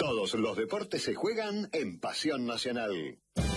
Todos los deportes se juegan en Pasión Nacional.